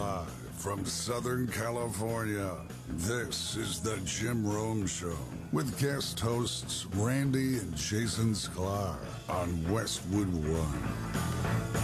Live from Southern California, this is the Jim Rome Show with guest hosts Randy and Jason Sklar on Westwood One.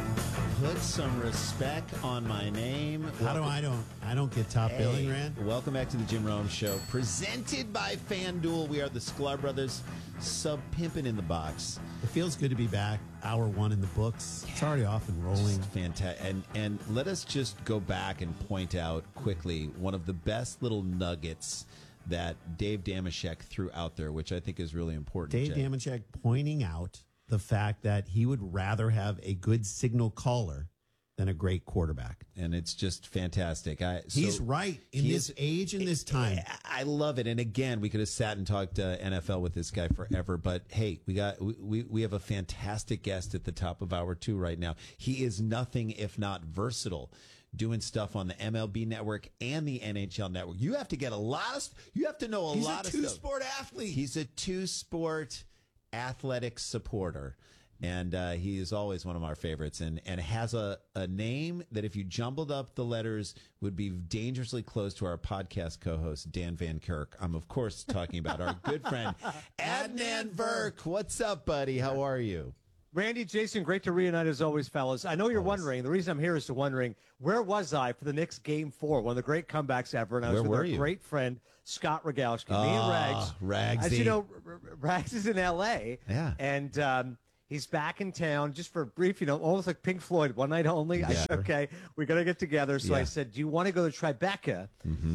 Put some respect on my name. How do I don't get top billing, Rand? Welcome back to the Jim Rome Show, presented by FanDuel. We are the Sklar Brothers, sub-pimpin' in the box. It feels good to be back. Hour one in the books. It's already off and rolling. Fantastic. And let us just go back and point out quickly one of the best little nuggets that Dave Dameshek threw out there, which I think is really important. Dave Dameshek pointing out the fact that he would rather have a good signal caller than a great quarterback. And it's just fantastic. He's right in this age and this time. I love it. And again, we could have sat and talked NFL with this guy forever. But hey, we have a fantastic guest at the top of hour two right now. He is nothing if not versatile, doing stuff on the MLB network and the NHL network. You have to get you have to know a lot of stuff. He's a two-sport athlete. He's a two-sport athletic supporter. And he is always one of our favorites, and has a name that, if you jumbled up the letters, would be dangerously close to our podcast co-host, Dan Van Kirk. I'm, of course, talking about our good friend, Adnan Virk. What's up, buddy? How are you? Randy, Jason, great to reunite as always, fellas. I know you're wondering, the reason I'm here is wondering, where was I for the Knicks Game 4, one of the great comebacks ever, and I was with our great friend, Scott Rogalski. Me and Rags. Ragsy. As you know, Rags is in L.A., yeah, and he's back in town just for a brief, almost like Pink Floyd, one night only. Yeah. I said, okay, we got to get together. So I said, do you want to go to Tribeca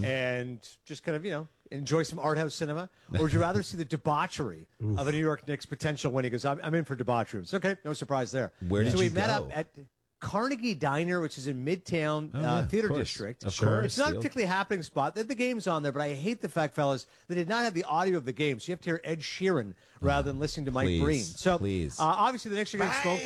and just kind of, enjoy some art house cinema? Or would you rather see the debauchery of a New York Knicks potential win? He goes, I'm in for debauchery. It's okay, no surprise there. Where did so you we met go? up at Carnegie Diner, which is in Midtown Theater District. Of course. It's not a particularly happening spot. The game's on there, but I hate the fact, fellas, they did not have the audio of the game. So you have to hear Ed Sheeran rather than listening to Mike Breen. So obviously the Knicks are getting smoked.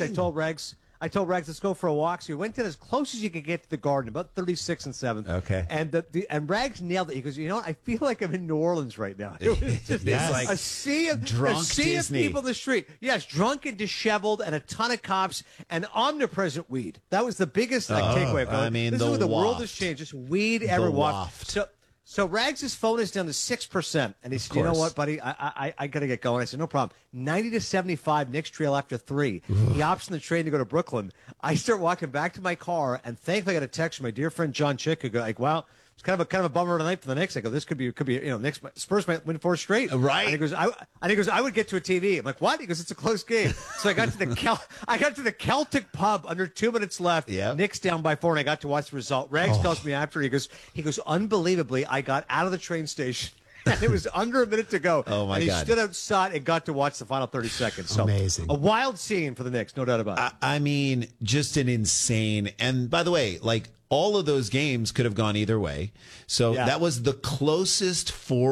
I told Rags, let's go for a walk. So we went as close as you could get to the Garden, about 36 and 7th. Okay. And Rags nailed it. He goes, I feel like I'm in New Orleans right now. It was just like a sea of Disney. people in the street. Yes, drunk and disheveled, and a ton of cops, and omnipresent weed. That was the biggest takeaway. I mean, this the is where the waft. world has changed. Just weed everywhere. So Rags' phone is down to 6%, and he said, "You know what, buddy? I got to get going." I said, "No problem." 90-75, Knicks trail after 3. He opts on the train to go to Brooklyn. I start walking back to my car, and thankfully I got a text from my dear friend John Chick, who go like, "Wow, it's kind of a bummer tonight for the Knicks." I go, "This could be Knicks Spurs might win 4 straight." Right. And he goes, "I would get to a TV." I'm like, "What?" He goes, "It's a close game." So I got to the Celtic pub under 2 minutes left. Yeah. Knicks down by 4, and I got to watch the result. Rags tells me after, he goes, "Unbelievably, I got out of the train station." And it was under a minute to go. Oh, my God. And God. he stood outside and got to watch the final 30 seconds. So amazing. A wild scene for the Knicks, no doubt about it. I mean, just an insane. And by the way, all of those games could have gone either way. So that was the closest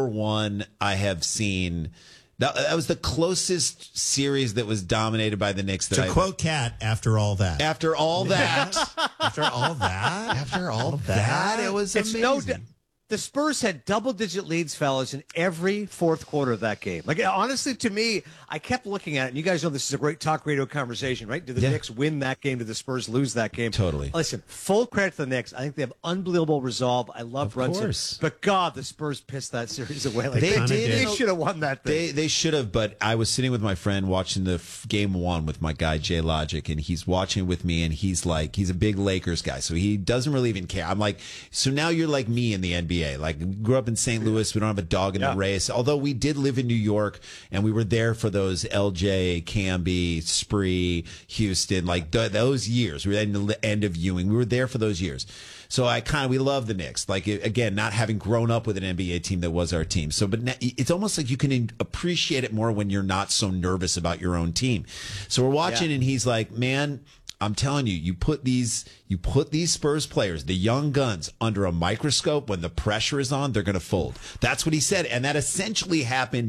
4-1 I have seen. That was the closest series that was dominated by the Knicks. To quote Cat, after all that. After all that. After all that. After all that. It was amazing. The Spurs had double-digit leads, fellas, in every fourth quarter of that game. Honestly, to me, I kept looking at it, and you guys know this is a great talk radio conversation, right? Did the Knicks win that game? Did the Spurs lose that game? Totally. Listen, full credit to the Knicks. I think they have unbelievable resolve. I love Brunson. But, God, the Spurs pissed that series away. They should have won that thing. They should have, but I was sitting with my friend watching the game 1 with my guy, Jay Logic, and he's watching with me, and he's a big Lakers guy, so he doesn't really even care. I'm like, so now you're like me in the NBA. Like, we grew up in St. Louis. We don't have a dog in the race. Although we did live in New York, and we were there for those LJ, Camby, Spree, Houston, those years. We were in the end of Ewing. We were there for those years. So we love the Knicks. Again, not having grown up with an NBA team that was our team. So, but it's almost like you can appreciate it more when you're not so nervous about your own team. So we're watching, and he's like, man, I'm telling you, you put these Spurs players, the young guns, under a microscope. When the pressure is on, they're going to fold. That's what he said. And that essentially happened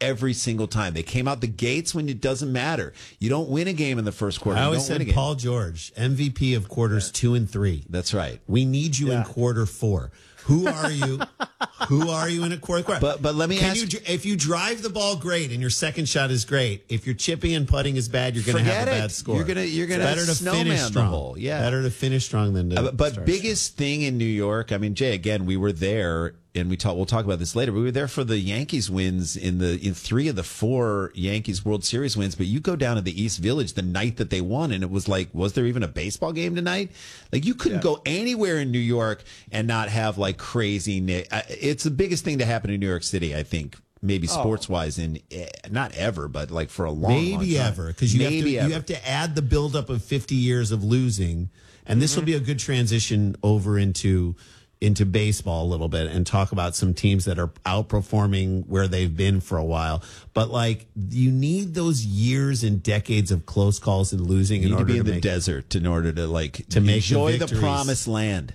every single time. They came out the gates when it doesn't matter. You don't win a game in the first quarter. I always said Paul George, MVP of quarters 2 and 3. That's right. We need you in quarter 4. Who are you? Who are you in a quarter? But let me ask you, if you drive the ball great and your second shot is great, if your chipping and putting is bad, you're going to have a bad score. You're gonna better to finish strong. Hole. Yeah, better to finish strong than to. But biggest thing in New York. I mean, Jay. Again, we were there, and we'll talk about this later. We were there for the Yankees wins in 3 of the 4 Yankees World Series wins. But you go down to the East Village the night that they won, and it was like, was there even a baseball game tonight? Like you couldn't go anywhere in New York and not have like crazy. It's the biggest thing to happen in New York City, I think. Maybe sports wise, in not ever, but like for a long time. Ever, because you have to add the buildup of 50 years of losing, and this will be a good transition over into baseball a little bit and talk about some teams that are outperforming where they've been for a while. But like you need those years and decades of close calls and losing. You need to be in the desert in order to enjoy the promised land.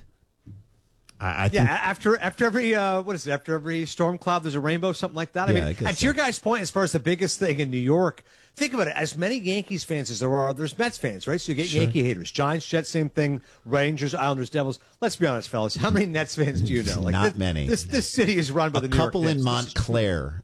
I think after every after every storm cloud there's a rainbow, something like that. I mean, to your guys' point, as far as the biggest thing in New York, think about it. As many Yankees fans as there are, there's Mets fans, right? So you get Yankee haters, Giants, Jets, same thing, Rangers, Islanders, Devils. Let's be honest, fellas. How many Nets fans do you know? Like not many. This city is run by the New York Knicks. A couple in Montclair,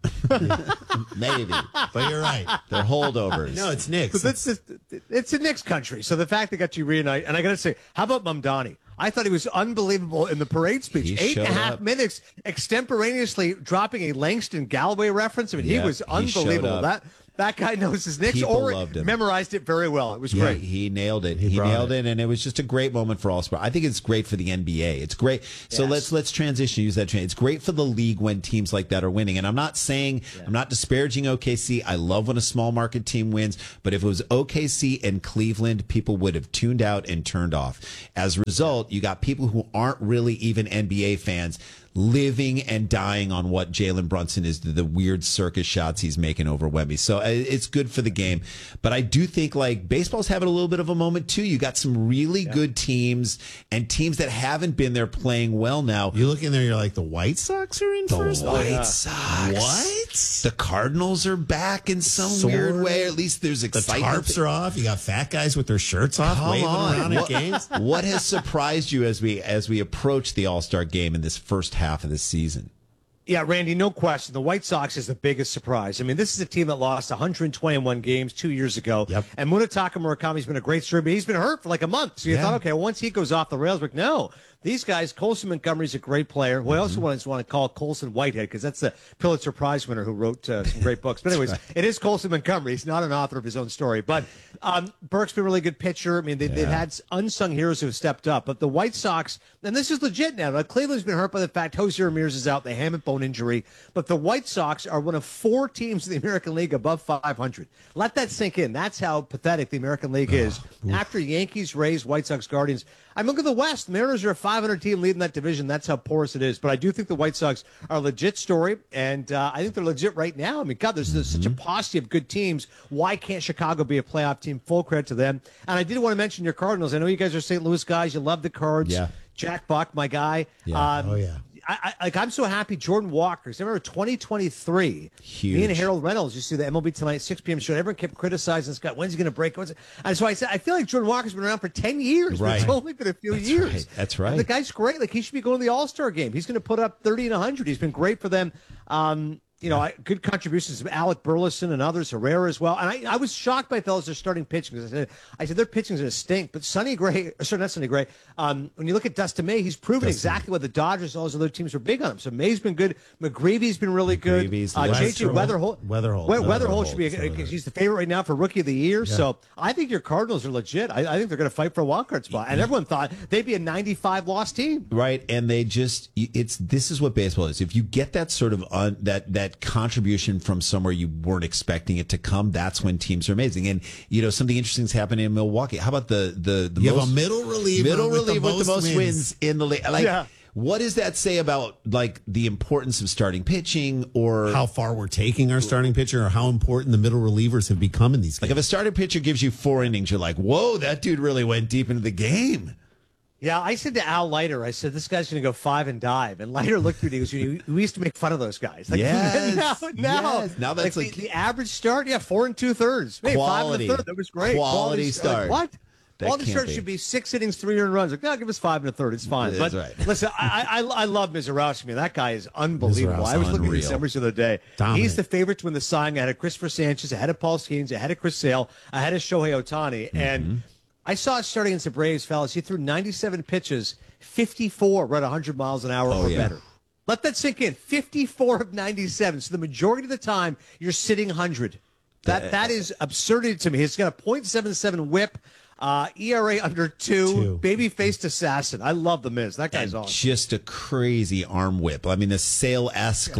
maybe. But you're right. They're holdovers. No, it's Knicks. It's a Knicks country. So the fact they got you reunite, and I got to say, how about Mamdani? I thought he was unbelievable in the parade speech. 8.5 minutes extemporaneously dropping a Langston Galloway reference. I mean, he was unbelievable. That guy knows his Knicks, or memorized it very well. It was great. He nailed it. He nailed it, and it was just a great moment for all sport. I think it's great for the NBA. It's great. So let's transition. Use that. It's great for the league when teams like that are winning. And I'm not saying I'm not disparaging OKC. I love when a small market team wins. But if it was OKC and Cleveland, people would have tuned out and turned off. As a result, you got people who aren't really even NBA fans living and dying on what Jalen Brunson is, the weird circus shots he's making over Wemby. So it's good for the game. But I do think like baseball's having a little bit of a moment too. You got some really good teams and teams that haven't been there playing well now. You look in there, you're like, the White Sox are in first? The White Sox. What? The Cardinals are back in some weird way. At least there's excitement. The tarps are off. You got fat guys with their shirts off waving around at games. What has surprised you as we approach the All-Star game in this first half of the season? Yeah, Randy, no question. The White Sox is the biggest surprise. I mean, this is a team that lost 121 games 2 years ago. Yep. And Munetaka Murakami's been a great story, but he's been hurt for like a month. So you thought, okay, once he goes off the rails, but no. These guys, Colson Montgomery's a great player. Who I also want to call Colson Whitehead, because that's the Pulitzer Prize winner who wrote some great books. But anyways, It is Colson Montgomery. He's not an author of his own story. But Burke's been a really good pitcher. I mean, they've had unsung heroes who have stepped up. But the White Sox, and this is legit now. Like, Cleveland's been hurt by the fact Jose Ramirez is out, the hamate bone injury. But the White Sox are one of 4 teams in the American League above 500. Let that sink in. That's how pathetic the American League is. After Yankees, Rays, White Sox, Guardians, I mean, look at the West. The Mariners are a 500 team leading that division. That's how porous it is. But I do think the White Sox are a legit story, and I think they're legit right now. I mean, God, there's such a paucity of good teams. Why can't Chicago be a playoff team? Full credit to them. And I did want to mention your Cardinals. I know you guys are St. Louis guys. You love the Cards. Yeah. Jack Buck, my guy. I'm so happy Jordan Walker. I remember 2023. Huge. Me and Harold Reynolds used to do the MLB Tonight 6 p.m. show. Everyone kept criticizing Scott. When's he going to break? And so I said, I feel like Jordan Walker's been around for 10 years. Right. But it's only been a few years. Right. That's right. And the guy's great. Like, he should be going to the All-Star game. He's going to put up 30 and 100. He's been great for them. Good contributions from Alec Burleson and others, Herrera as well. And I was shocked by fellas they're starting pitching, because I said their pitching's going to stink. But Sonny Gray, not Sonny Gray, when you look at Dustin May, he's proven exactly what the Dodgers and all those other teams were big on him. So May's been good. McGreevy's been really good. JJ Weatherholt should be he's the favorite right now for Rookie of the Year. Yeah. So I think your Cardinals are legit. I think they're going to fight for a wild card spot. And everyone thought they'd be a 95 loss team. Right. And this is what baseball is. If you get that sort of that contribution from somewhere you weren't expecting it to come, that's when teams are amazing. And something interesting is happening in Milwaukee. How about the you have a middle reliever with the most wins in the league? What does that say about like the importance of starting pitching, or how far we're taking our starting pitcher, or how important the middle relievers have become in these games? Like if a starting pitcher gives you 4 innings, you're like, whoa, that dude really went deep into the game. Yeah, I said to Al Leiter, I said, this guy's going to go 5 and dive. And Leiter looked at me and he goes, we used to make fun of those guys. Like, yes. Now that's like the average start, 4 2/3. Hey, quality. 5 1/3. That was great. Quality start. What? That Quality start should be 6 innings, 3 earned runs. Like, no, give us 5 1/3. It's fine. That's but right. listen, I love Mizorowski. That guy is unbelievable. I was looking at his numbers the other day. Dominant. He's the favorite to win the Cy Young ahead of Christopher Sanchez, ahead of Paul Skeens, ahead of Chris Sale, ahead of Shohei Ohtani. And I saw it starting against the Braves, fellas. He threw 97 pitches, 54 were at 100 miles an hour or better. Let that sink in. 54 of 97. So the majority of the time, you're sitting 100. That is absurdity to me. He's got a .77 whip. ERA under 2, baby-faced assassin. I love the Miz. That guy's awesome. Just a crazy arm whip. I mean, a Sale-esque,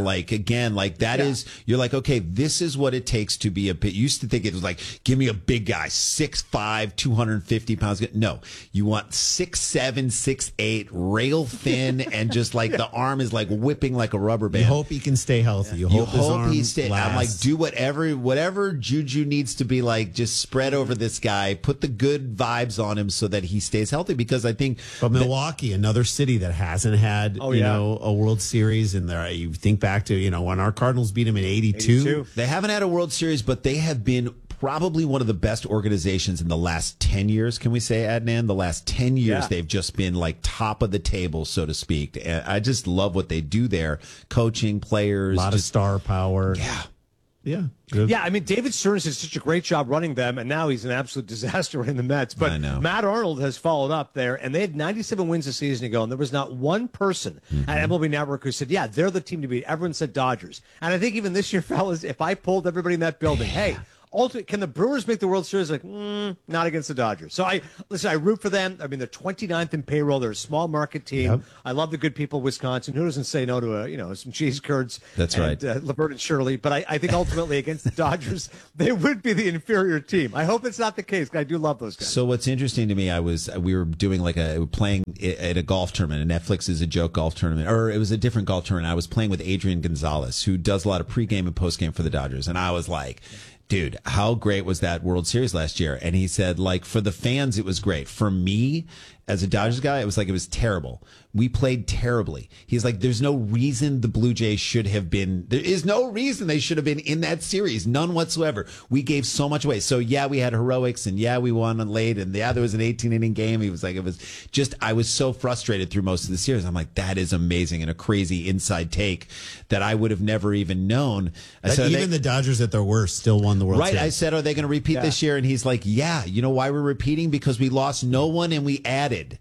is, you're like, okay, this is what it takes to be a bit. You used to think it was like, give me a big guy, 6'5", 250 pounds. No, you want 6'7", 6'8", rail thin, and just like the arm is like whipping like a rubber band. You hope he can stay healthy. You hope his arm he stays. I'm like, lasts. do whatever juju needs to be like, just spread over this guy, put the good vibes on him so that he stays healthy, because I think But Milwaukee, another city that hasn't had a World Series in there. You think back to when our Cardinals beat him in 82. they haven't had a World Series, but they have been probably one of the best organizations in the last 10 years. Can we say, Adnan? The last 10 years, they've just been like top of the table, so to speak. And I just love what they do there. Coaching, players. A lot of star power. Yeah. Yeah. I mean, David Stearns did such a great job running them, and now he's an absolute disaster in the Mets. But I know. Matt Arnold has followed up there, and they had 97 wins a season ago, and there was not one person at MLB Network who said, they're the team to beat. Everyone said Dodgers. And I think even this year, fellas, if I pulled everybody in that building, ultimately, can the Brewers make the World Series? Like, not against the Dodgers. So I root for them. I mean, they're 29th in payroll. They're a small market team. Yep. I love the good people of Wisconsin. Who doesn't say no to some cheese curds? That's right. Laverne and Shirley. But I think ultimately against the Dodgers, they would be the inferior team. I hope it's not the case. I do love those guys. So what's interesting to me, we were doing playing at a golf tournament, and Netflix is a joke golf tournament, or it was a different golf tournament. I was playing with Adrian Gonzalez, who does a lot of pregame and postgame for the Dodgers, and I was like, dude, how great was that World Series last year? And he said, like, for the fans, it was great. For me, as a Dodgers guy, it was terrible. We played terribly. He's like, there's no reason the Blue Jays should have been. There is no reason they should have been in that series. None whatsoever. We gave so much away. So, we had heroics, and we won late, and there was an 18-inning game. He was like, it was just, I was so frustrated through most of the series. I'm like, that is amazing, and a crazy inside take that I would have never even known. Even the Dodgers at their worst still won the World Series. Right. I said, are they going to repeat this year? And he's like, you know why we're repeating? Because we lost no one and we added.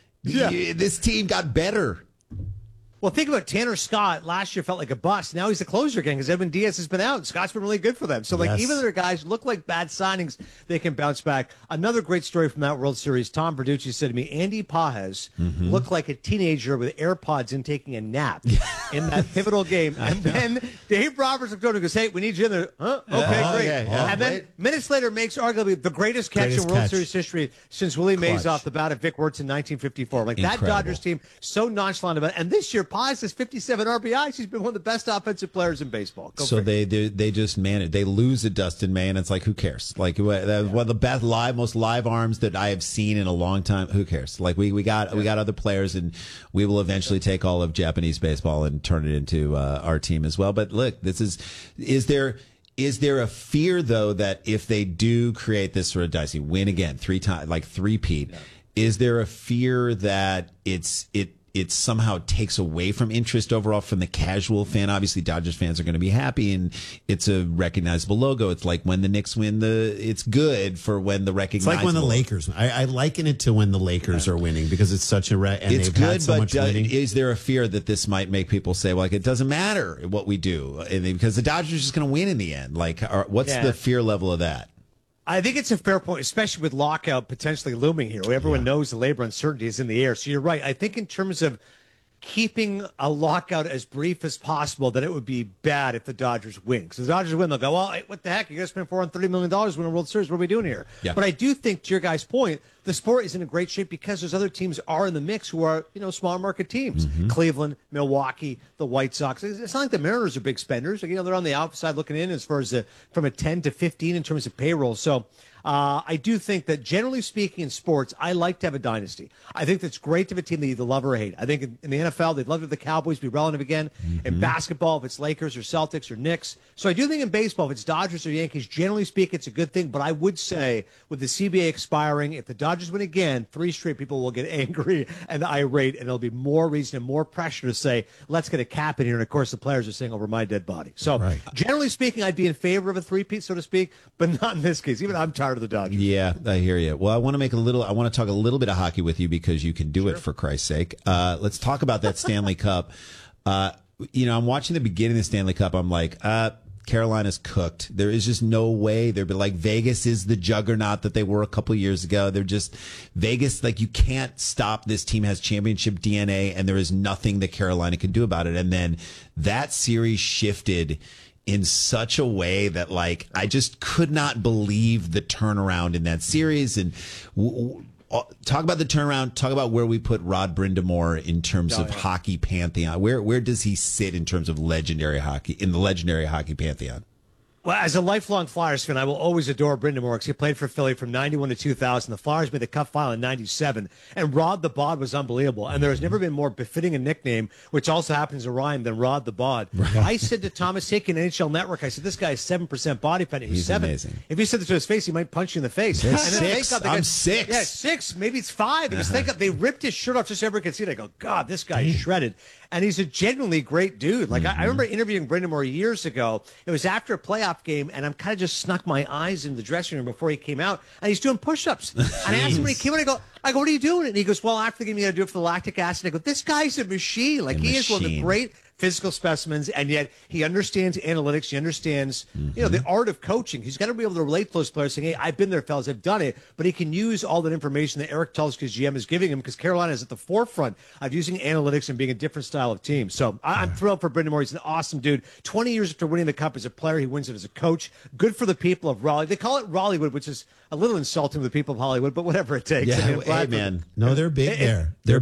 This team got better. Well, think about Tanner Scott. Last year felt like a bust. Now he's the closer again because Edwin Diaz has been out. And Scott's been really good for them. So, even though their guys look like bad signings, they can bounce back. Another great story from that World Series. Tom Verducci said to me, Andy Pajes looked like a teenager with AirPods in taking a nap in that pivotal game. And then Dave Roberts looked over and goes, hey, we need you in there. Huh? Okay, great. And then minutes later makes arguably the greatest catch in World Series history since Willie Mays off the bat at Vic Wertz in 1954. That Dodgers team, so nonchalant about it. And this year, Paz has 57 RBIs. He's been one of the best offensive players in baseball. They just manage. They lose at Dustin May, and it's like, who cares? Like, one of the best most live arms that I have seen in a long time. Who cares? Like, we got other players, and we will eventually take all of Japanese baseball and turn it into our team as well. But look, is there a fear, though, that if they do create this sort of dicey win again 3 times, like three-peat, is there a fear that it somehow takes away from interest overall from the casual fan? Obviously, Dodgers fans are going to be happy, and it's a recognizable logo. It's like when the Knicks win it's good for when the recognizable. It's like when the Lakers. I liken it to when the Lakers are winning because it's such a and it's they've good, had so much winning. Is there a fear that this might make people say, well, like, it doesn't matter what we do because the Dodgers are just going to win in the end? Like, what's the fear level of that? I think it's a fair point, especially with lockout potentially looming here. Everyone knows the labor uncertainty is in the air. So you're right. I think in terms of keeping a lockout as brief as possible, that it would be bad if the Dodgers win. Because the Dodgers win, they'll go, well, what the heck? You guys spent $430 million to win a World Series. What are we doing here? Yeah. But I do think, to your guy's point, the sport is in a great shape because those other teams are in the mix who are, small market teams. Cleveland, Milwaukee, the White Sox. It's not like the Mariners are big spenders. They're on the outside looking in as far as from a 10 to 15 in terms of payroll. So I do think that, generally speaking, in sports, I like to have a dynasty. I think that's great to have a team that you either love or hate. I think in the NFL, they'd love to have the Cowboys be relevant again. In basketball, if it's Lakers or Celtics or Knicks. So I do think in baseball, if it's Dodgers or Yankees, generally speaking, it's a good thing. But I would say with the CBA expiring, if the Dodgers win again, 3 straight people will get angry and irate, and there'll be more reason and more pressure to say, let's get a cap in here. And, of course, the players are saying over my dead body. So generally speaking, I'd be in favor of a three-peat, so to speak, but not in this case. Even I'm tired of the Dodgers. Yeah, I hear you. Well, I want to talk a little bit of hockey with you because you can do it, for Christ's sake. Let's talk about that Stanley Cup. I'm watching the beginning of the Stanley Cup. I'm like, Carolina's cooked. There is just no way. They're like, Vegas is the juggernaut that they were a couple years ago. They're just Vegas. Like, you can't stop. This team has championship DNA, and there is nothing that Carolina can do about it. And then that series shifted in such a way that, like, I just could not believe the turnaround in that series. And talk about the turnaround. Talk about where we put Rod Brind'Amour in terms of hockey pantheon. Where does he sit in terms of legendary hockey, in the legendary hockey pantheon? Well, as a lifelong Flyers fan, I will always adore Brind'Amour because he played for Philly from 91 to 2000. The Flyers made the Cup final in 97, and Rod the Bod was unbelievable. And there has never been more befitting a nickname, which also happens to rhyme, than Rod the Bod. Right. I said to Thomas Hickey in NHL Network, I said, this guy is 7% body fat. He's 7. Amazing. If you said this to his face, he might punch you in the face. And then 6. I'm 6. Yeah, 6. Maybe it's 5. And just think they ripped his shirt off just so everyone could see it. I go, God, this guy is shredded. And he's a genuinely great dude. Like, I remember interviewing Brind'Amour years ago. It was after a playoff game, and I'm kind of just snuck my eyes in the dressing room before he came out, and he's doing push-ups. And I asked him when he came in, I go, what are you doing? And he goes, well, after the game, you got to do it for the lactic acid. I go, this guy's a machine. Like, he is one of the great physical specimens, and yet he understands analytics. He understands, the art of coaching. He's got to be able to relate to those players, saying, hey, I've been there, fellas, I've done it. But he can use all that information that Eric Tulska's GM is giving him, because Carolina is at the forefront of using analytics and being a different style of team. So I'm thrilled for Brind'Amour. He's an awesome dude. 20 years after winning the Cup as a player, he wins it as a coach. Good for the people of Raleigh. They call it Raleighwood, which is a little insulting to the people of Hollywood, but whatever it takes. Yeah, I mean, hey, man. No, they're big there. They're